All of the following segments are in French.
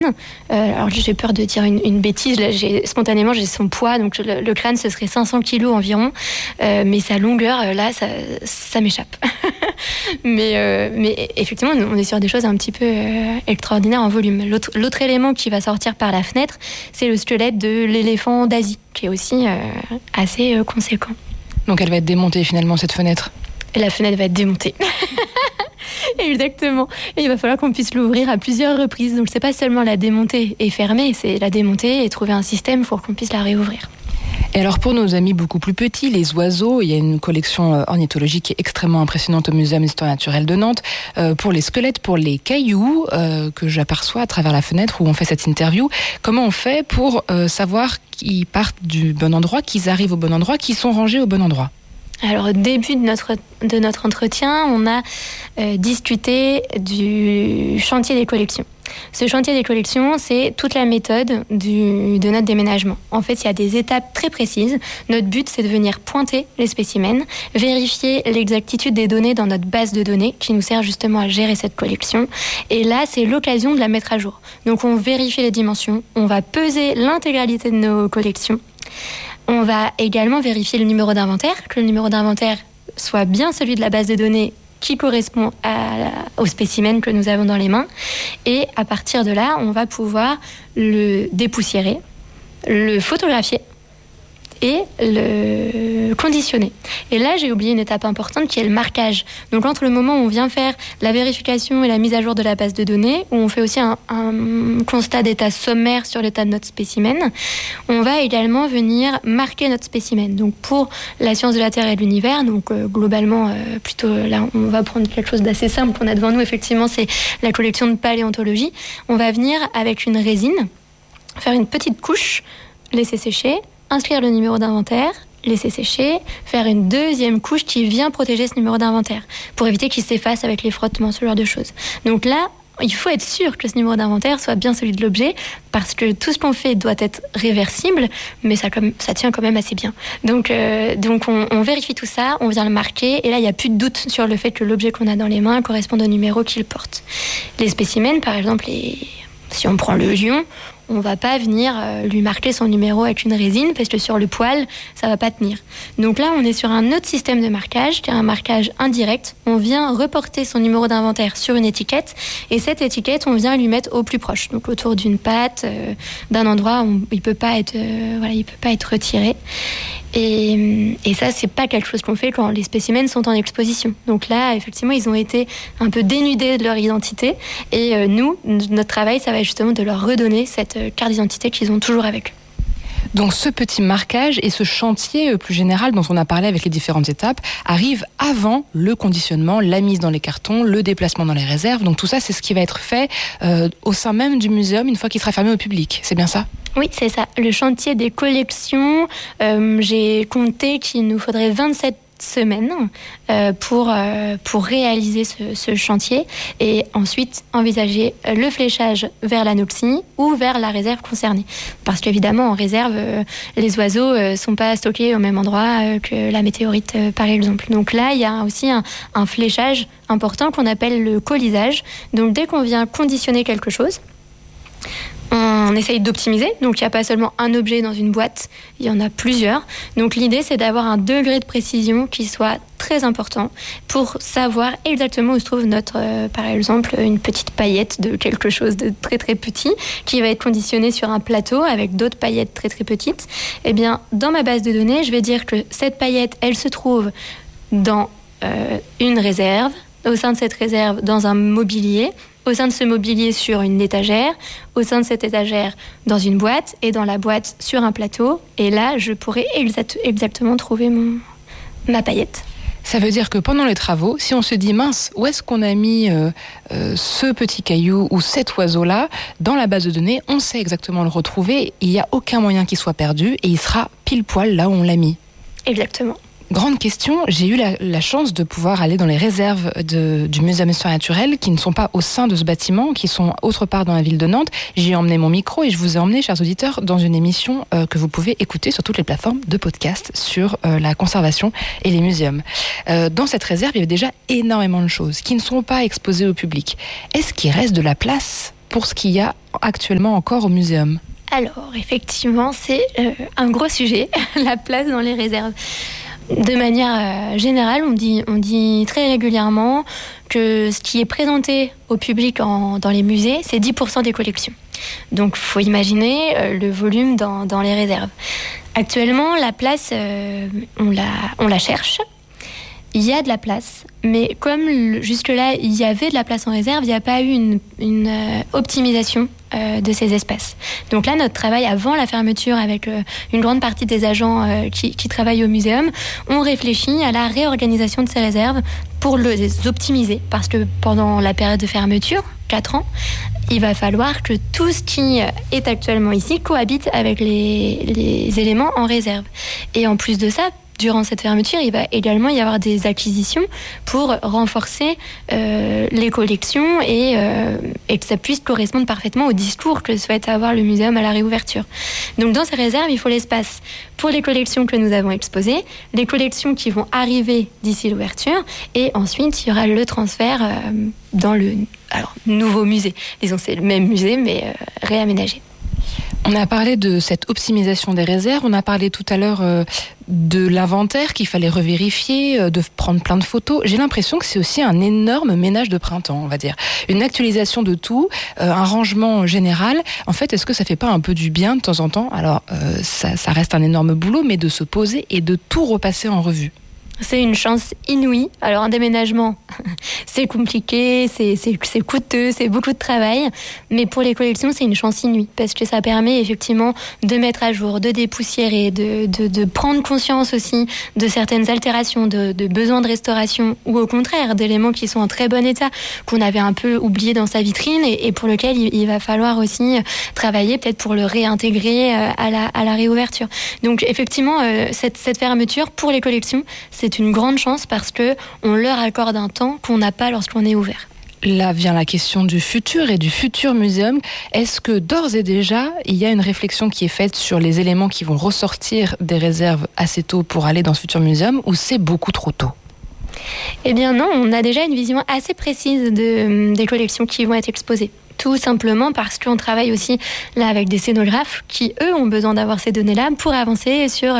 Alors j'ai peur de dire une bêtise, là, spontanément j'ai son poids, donc le crâne ce serait 500 kilos environ, mais sa longueur là ça m'échappe. mais effectivement on est sur des choses un petit peu extraordinaires en volume. L'autre élément qui va sortir par la fenêtre, c'est le squelette de l'éléphant d'Asie, qui est aussi assez conséquent. Donc elle va être démontée finalement, cette fenêtre? La fenêtre va être démontée. Exactement. Et il va falloir qu'on puisse l'ouvrir à plusieurs reprises. Donc c'est pas seulement la démonter et fermer, c'est la démonter et trouver un système pour qu'on puisse la réouvrir. Et alors pour nos amis beaucoup plus petits, les oiseaux, il y a une collection ornithologique qui est extrêmement impressionnante au Muséum d'histoire naturelle de Nantes. Pour les squelettes, pour les cailloux que j'aperçois à travers la fenêtre où on fait cette interview, comment on fait pour savoir qu'ils partent du bon endroit, qu'ils arrivent au bon endroit, qu'ils sont rangés au bon endroit? Alors au début de notre entretien, on a discuté du chantier des collections. Ce chantier des collections, c'est toute la méthode de notre déménagement. En fait, il y a des étapes très précises. Notre but, c'est de venir pointer les spécimens, vérifier l'exactitude des données dans notre base de données qui nous sert justement à gérer cette collection. Et là, c'est l'occasion de la mettre à jour. Donc on vérifie les dimensions, on va peser l'intégralité de nos collections. On va également vérifier le numéro d'inventaire, que le numéro d'inventaire soit bien celui de la base de données qui correspond au spécimen que nous avons dans les mains. Et à partir de là, on va pouvoir le dépoussiérer, le photographier et le conditionner. Et là, j'ai oublié une étape importante qui est le marquage. Donc entre le moment où on vient faire la vérification et la mise à jour de la base de données, où on fait aussi un constat d'état sommaire sur l'état de notre spécimen, on va également venir marquer notre spécimen. Donc pour la science de la Terre et de l'univers, donc globalement, plutôt là, on va prendre quelque chose d'assez simple qu'on a devant nous, effectivement, c'est la collection de paléontologie. On va venir avec une résine, faire une petite couche, laisser sécher, inscrire le numéro d'inventaire, laisser sécher, faire une deuxième couche qui vient protéger ce numéro d'inventaire pour éviter qu'il s'efface avec les frottements, ce genre de choses. Donc là, il faut être sûr que ce numéro d'inventaire soit bien celui de l'objet parce que tout ce qu'on fait doit être réversible, mais ça tient quand même assez bien. Donc on vérifie tout ça, on vient le marquer et là, il n'y a plus de doute sur le fait que l'objet qu'on a dans les mains correspond au numéro qu'il porte. Les spécimens, par exemple, si on prend le lion, on ne va pas venir lui marquer son numéro avec une résine parce que sur le poil, ça ne va pas tenir. Donc là, on est sur un autre système de marquage qui est un marquage indirect. On vient reporter son numéro d'inventaire sur une étiquette et cette étiquette, on vient lui mettre au plus proche, donc autour d'une patte, d'un endroit où il ne peut pas être retiré. Et ça, c'est pas quelque chose qu'on fait quand les spécimens sont en exposition. Donc là, effectivement, ils ont été un peu dénudés de leur identité. Et nous, notre travail, ça va être justement de leur redonner cette carte d'identité qu'ils ont toujours avec eux. Donc ce petit marquage et ce chantier plus général dont on a parlé avec les différentes étapes arrive avant le conditionnement, la mise dans les cartons, le déplacement dans les réserves. Donc tout ça, c'est ce qui va être fait au sein même du muséum une fois qu'il sera fermé au public. C'est bien ça ? Oui, c'est ça. Le chantier des collections, j'ai compté qu'il nous faudrait 27 semaines pour réaliser ce chantier et ensuite envisager le fléchage vers l'anoxie ou vers la réserve concernée. Parce qu'évidemment, en réserve, les oiseaux ne sont pas stockés au même endroit que la météorite, par exemple. Donc là, il y a aussi un fléchage important qu'on appelle le colisage. Donc dès qu'on vient conditionner quelque chose, on essaye d'optimiser, donc il n'y a pas seulement un objet dans une boîte, il y en a plusieurs. Donc l'idée, c'est d'avoir un degré de précision qui soit très important pour savoir exactement où se trouve par exemple, une petite paillette de quelque chose de très très petit qui va être conditionné sur un plateau avec d'autres paillettes très très petites. Eh bien, dans ma base de données, je vais dire que cette paillette, elle se trouve dans une réserve, au sein de cette réserve, dans un mobilier, au sein de ce mobilier sur une étagère, au sein de cette étagère dans une boîte et dans la boîte sur un plateau. Et là, je pourrais exactement trouver ma paillette. Ça veut dire que pendant les travaux, si on se dit mince, où est-ce qu'on a mis ce petit caillou ou cet oiseau-là dans la base de données, on sait exactement le retrouver, il n'y a aucun moyen qu'il soit perdu et il sera pile poil là où on l'a mis. Exactement. Grande question, j'ai eu la chance de pouvoir aller dans les réserves du Muséum d'histoire naturelle qui ne sont pas au sein de ce bâtiment, qui sont autre part dans la ville de Nantes. J'ai emmené mon micro et je vous ai emmené, chers auditeurs, dans une émission que vous pouvez écouter sur toutes les plateformes de podcast sur la conservation et les muséums. Dans cette réserve, il y avait déjà énormément de choses qui ne sont pas exposées au public. Est-ce qu'il reste de la place pour ce qu'il y a actuellement encore au muséum? Alors, effectivement, c'est un gros sujet, la place dans les réserves. De manière générale, on dit très régulièrement que ce qui est présenté au public dans les musées, c'est 10% des collections. Donc, il faut imaginer le volume dans les réserves. Actuellement, la place, on la cherche. Il y a de la place, mais comme jusque-là, il y avait de la place en réserve, il n'y a pas eu une optimisation de ces espaces. Donc là, notre travail avant la fermeture, avec une grande partie des agents qui travaillent au muséum, on réfléchit à la réorganisation de ces réserves pour les optimiser, parce que pendant la période de fermeture, 4 ans, il va falloir que tout ce qui est actuellement ici cohabite avec les éléments en réserve. Et en plus de ça, durant cette fermeture, il va également y avoir des acquisitions pour renforcer les collections et que ça puisse correspondre parfaitement au discours que souhaite avoir le muséum à la réouverture. Donc dans ces réserves, il faut l'espace pour les collections que nous avons exposées, les collections qui vont arriver d'ici l'ouverture, et ensuite il y aura le transfert dans le nouveau musée. Disons c'est le même musée mais réaménagé. On a parlé de cette optimisation des réserves, on a parlé tout à l'heure de l'inventaire qu'il fallait revérifier, de prendre plein de photos. J'ai l'impression que c'est aussi un énorme ménage de printemps, on va dire. Une actualisation de tout, un rangement général. En fait, est-ce que ça fait pas un peu du bien de temps en temps? Alors, ça reste un énorme boulot, mais de se poser et de tout repasser en revue. C'est une chance inouïe. Alors un déménagement, c'est compliqué, c'est coûteux, c'est beaucoup de travail. Mais pour les collections, c'est une chance inouïe parce que ça permet effectivement de mettre à jour, de dépoussiérer, de prendre conscience aussi de certaines altérations, de besoins de restauration ou au contraire d'éléments qui sont en très bon état, qu'on avait un peu oublié dans sa vitrine et pour lequel il va falloir aussi travailler peut-être pour le réintégrer à la réouverture. Donc effectivement, cette fermeture pour les collections, c'est une grande chance parce que on leur accorde un temps qu'on n'a pas lorsqu'on est ouvert. Là vient la question du futur et du futur muséum. Est-ce que d'ores et déjà, il y a une réflexion qui est faite sur les éléments qui vont ressortir des réserves assez tôt pour aller dans ce futur muséum, ou c'est beaucoup trop tôt? Eh bien non, on a déjà une vision assez précise des collections qui vont être exposées. Tout simplement parce qu'on travaille aussi là avec des scénographes qui, eux, ont besoin d'avoir ces données-là pour avancer sur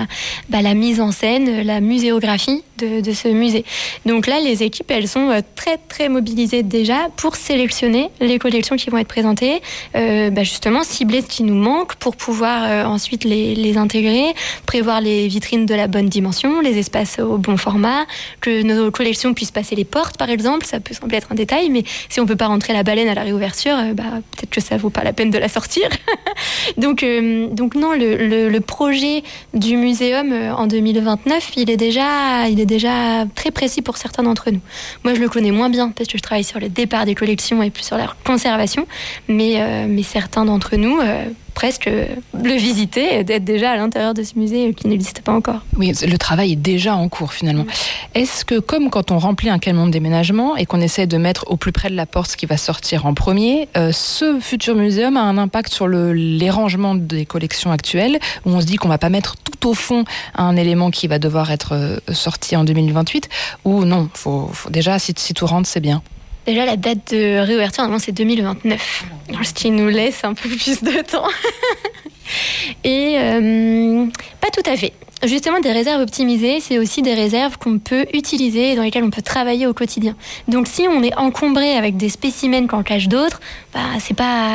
la mise en scène, la muséographie de ce musée. Donc là, les équipes, elles sont très, très mobilisées déjà pour sélectionner les collections qui vont être présentées, justement cibler ce qui nous manque pour pouvoir ensuite les intégrer, prévoir les vitrines de la bonne dimension, les espaces au bon format, que nos collections puissent passer les portes, par exemple. Ça peut sembler être un détail, mais si on ne peut pas rentrer la baleine à la réouverture, peut-être que ça vaut pas la peine de la sortir. donc non, le projet du muséum en 2029, il est déjà très précis pour certains d'entre nous. Moi, je le connais moins bien parce que je travaille sur le départ des collections et plus sur leur conservation, mais certains d'entre nous presque le visiter et d'être déjà à l'intérieur de ce musée qui n'existe pas encore. Oui, le travail est déjà en cours finalement. Est-ce que comme quand on remplit un camion de déménagement et qu'on essaie de mettre au plus près de la porte ce qui va sortir en premier, ce futur muséum a un impact sur les rangements des collections actuelles, où on se dit qu'on va pas mettre tout au fond un élément qui va devoir être sorti en 2028, ou non, faut déjà, si tout rentre, c'est bien? Déjà, la date de réouverture, normalement, c'est 2029. Ce qui nous laisse un peu plus de temps. Et pas tout à fait. Justement, des réserves optimisées, c'est aussi des réserves qu'on peut utiliser et dans lesquelles on peut travailler au quotidien. Donc, si on est encombré avec des spécimens qu'en cache d'autres, c'est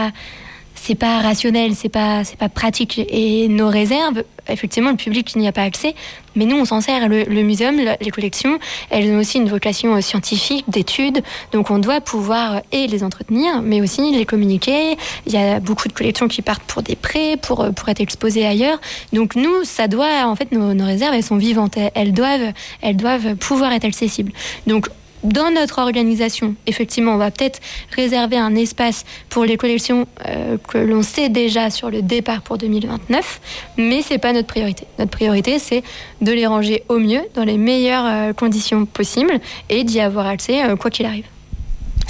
pas rationnel, c'est pas pratique. Et nos réserves, effectivement, le public n'y a pas accès, mais nous, on s'en sert. Le muséum, les collections, elles ont aussi une vocation scientifique, d'études, donc on doit pouvoir les entretenir, mais aussi les communiquer. Il y a beaucoup de collections qui partent pour des prêts, pour être exposées ailleurs. Donc nous, ça doit, en fait, nos réserves, elles sont vivantes, elles doivent pouvoir être accessibles. Donc, dans notre organisation, effectivement, on va peut-être réserver un espace pour les collections que l'on sait déjà sur le départ pour 2029, mais c'est pas notre priorité. Notre priorité, c'est de les ranger au mieux, dans les meilleures conditions possibles, et d'y avoir accès quoi qu'il arrive.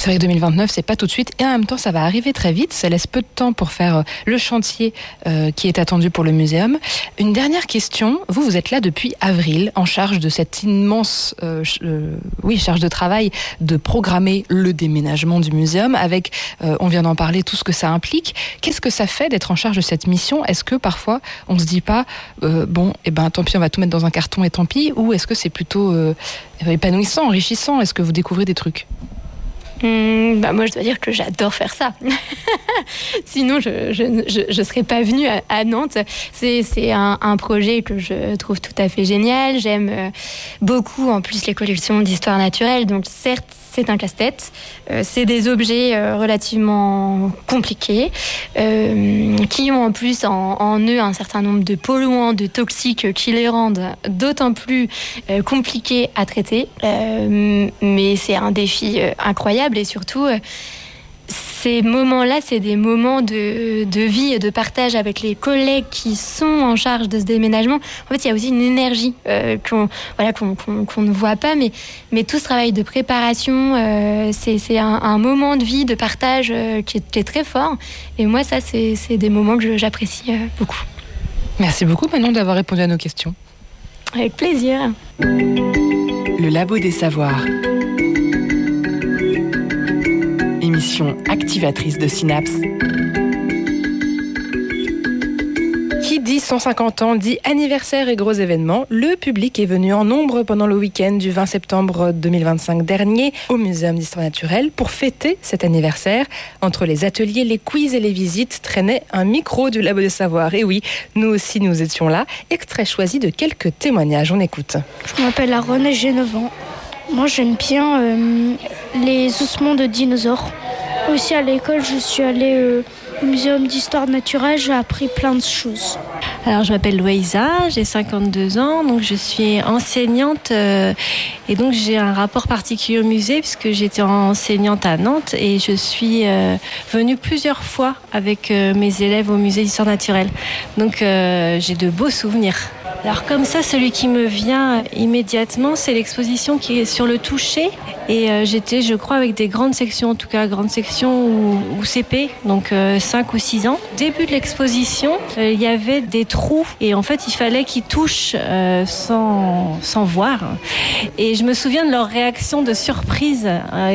C'est vrai que 2029, c'est pas tout de suite, et en même temps, ça va arriver très vite. Ça laisse peu de temps pour faire le chantier qui est attendu pour le muséum. Une dernière question. Vous êtes là depuis avril, en charge de cette immense charge de travail de programmer le déménagement du muséum avec, on vient d'en parler, tout ce que ça implique. Qu'est-ce que ça fait d'être en charge de cette mission? Est-ce que parfois, on se dit pas, tant pis, on va tout mettre dans un carton et tant pis, ou est-ce que c'est plutôt épanouissant, enrichissant? Est-ce que vous découvrez des trucs? Moi, je dois dire que j'adore faire ça. Sinon, je serais pas venue à Nantes. C'est un projet que je trouve tout à fait génial. J'aime beaucoup, en plus, les collections d'histoire naturelle. Donc, certes, c'est un casse-tête. C'est des objets relativement compliqués qui ont en plus en eux un certain nombre de polluants, de toxiques qui les rendent d'autant plus compliqués à traiter. Mais c'est un défi incroyable et surtout... Ces moments-là, c'est des moments de vie et de partage avec les collègues qui sont en charge de ce déménagement. En fait, il y a aussi une énergie qu'on ne voit pas, mais tout ce travail de préparation, c'est un moment de vie, de partage qui est très fort. Et moi, ça, c'est des moments que j'apprécie beaucoup. Merci beaucoup, Manon, d'avoir répondu à nos questions. Avec plaisir. Le Labo des Savoirs. Émission activatrice de synapses. Qui dit 150 ans dit anniversaire et gros événements. Le public est venu en nombre pendant le week-end du 20 septembre 2025 dernier au Muséum d'Histoire Naturelle pour fêter cet anniversaire. Entre les ateliers, les quiz et les visites traînait un micro du Labo des Savoirs. Et oui, nous aussi nous étions là. Extrait choisi de quelques témoignages. On écoute. Je m'appelle Aaron et j'ai 9 ans. Moi, j'aime bien les ossements de dinosaures. Aussi, à l'école, je suis allée au Muséum d'Histoire Naturelle. J'ai appris plein de choses. Alors, je m'appelle Louisa, j'ai 52 ans, donc je suis enseignante et donc j'ai un rapport particulier au musée puisque j'étais enseignante à Nantes et je suis venue plusieurs fois avec mes élèves au musée d'Histoire Naturelle. Donc, j'ai de beaux souvenirs. Alors comme ça, celui qui me vient immédiatement, c'est l'exposition qui est sur le toucher. Et j'étais, je crois, avec des grandes sections, en tout cas grandes sections ou CP, donc 5 ou 6 ans. Début de l'exposition, il y avait des trous et en fait, il fallait qu'ils touchent sans voir. Et je me souviens de leur réaction de surprise,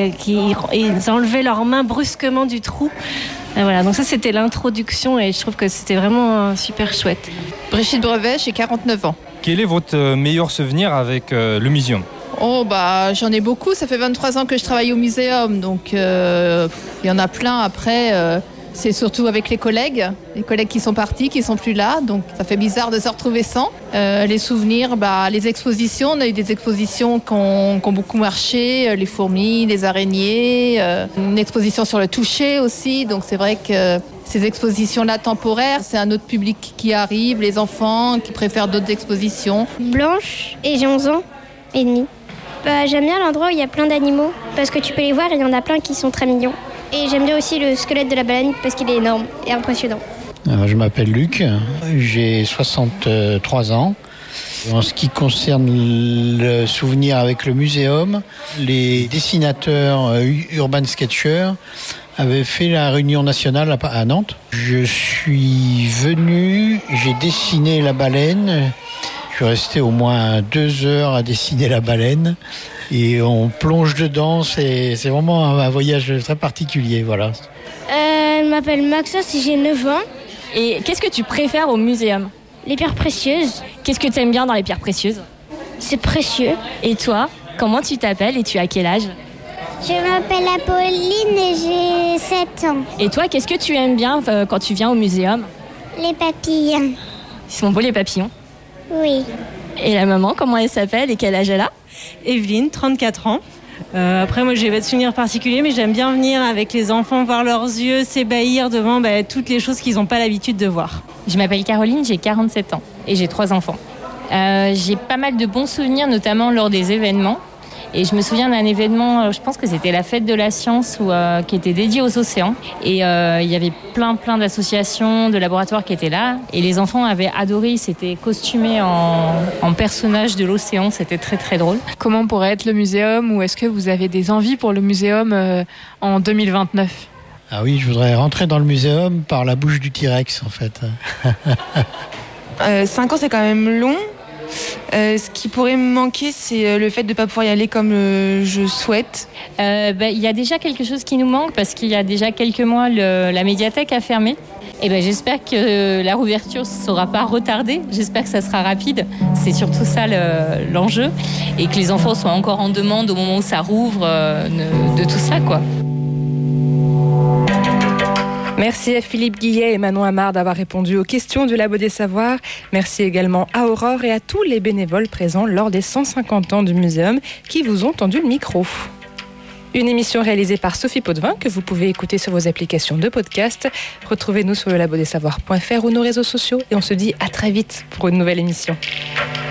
ils enlevaient leurs mains brusquement du trou. Et voilà, donc ça c'était l'introduction et je trouve que c'était vraiment super chouette. Brigitte Brevet, j'ai 49 ans. Quel est votre meilleur souvenir avec le muséum ? J'en ai beaucoup, ça fait 23 ans que je travaille au muséum, donc il y en a plein après. C'est surtout avec les collègues qui sont partis, qui sont plus là, donc ça fait bizarre de se retrouver sans. Les souvenirs, les expositions, on a eu des expositions qui ont beaucoup marché, les fourmis, les araignées, une exposition sur le toucher aussi, donc c'est vrai que ces expositions-là temporaires, c'est un autre public qui arrive, les enfants qui préfèrent d'autres expositions. Blanche et j'ai 11 ans et demi. J'aime bien l'endroit où il y a plein d'animaux parce que tu peux les voir et il y en a plein qui sont très mignons. Et j'aime bien aussi le squelette de la baleine parce qu'il est énorme et impressionnant. Je m'appelle Luc, j'ai 63 ans. En ce qui concerne le souvenir avec le muséum, les dessinateurs Urban Sketcher avaient fait la réunion nationale à Nantes. Je suis venu, j'ai dessiné la baleine. Je suis resté au moins 2 heures à dessiner la baleine. Et on plonge dedans, c'est vraiment un voyage très particulier, voilà. Je m'appelle Maxos et j'ai 9 ans. Et qu'est-ce que tu préfères au muséum ? Les pierres précieuses. Qu'est-ce que tu aimes bien dans les pierres précieuses ? C'est précieux. Et toi, comment tu t'appelles et tu as quel âge ? Je m'appelle Apolline et j'ai 7 ans. Et toi, qu'est-ce que tu aimes bien quand tu viens au muséum ? Les papillons. Ils sont beaux les papillons ? Oui. Et la maman, comment elle s'appelle et quel âge elle a ? Evelyne, 34 ans. Après, moi, j'ai pas de souvenir particulier, mais j'aime bien venir avec les enfants, voir leurs yeux s'ébahir devant toutes les choses qu'ils n'ont pas l'habitude de voir. Je m'appelle Caroline, j'ai 47 ans et j'ai 3 enfants. J'ai pas mal de bons souvenirs, notamment lors des événements. Et je me souviens d'un événement, je pense que c'était la fête de la science qui était dédiée aux océans. Et il y avait plein d'associations, de laboratoires qui étaient là. Et les enfants avaient adoré, ils s'étaient costumés en personnages de l'océan. C'était très drôle. Comment pourrait être le muséum, ou est-ce que vous avez des envies pour le muséum en 2029 ? Ah oui, je voudrais rentrer dans le muséum par la bouche du T-Rex, en fait. 5 ans, c'est quand même long. Ce qui pourrait me manquer, c'est le fait de ne pas pouvoir y aller comme je souhaite. Il y a déjà quelque chose qui nous manque, parce qu'il y a déjà quelques mois, la médiathèque a fermé. Et j'espère que la réouverture ne sera pas retardée. J'espère que ça sera rapide. C'est surtout ça l'enjeu. Et que les enfants soient encore en demande au moment où ça rouvre de tout ça, quoi. Merci à Philippe Guillet et Manon Amard d'avoir répondu aux questions du Labo des Savoirs. Merci également à Aurore et à tous les bénévoles présents lors des 150 ans du muséum qui vous ont tendu le micro. Une émission réalisée par Sophie Potvin que vous pouvez écouter sur vos applications de podcast. Retrouvez-nous sur le labodessavoirs.fr ou nos réseaux sociaux et on se dit à très vite pour une nouvelle émission.